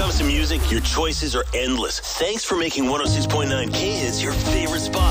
comes to music, your choices are endless. Thanks for making 106.9 K-Hits your favorite spot.